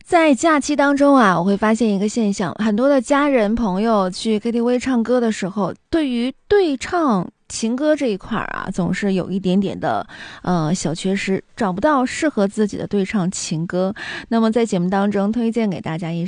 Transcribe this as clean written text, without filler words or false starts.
在假期当中啊，我会发现一个现象，很多的家人朋友去 KTV 唱歌的时候，对于对唱情歌这一块啊，总是有一点点的小缺失，找不到适合自己的对唱情歌。那么在节目当中推荐给大家一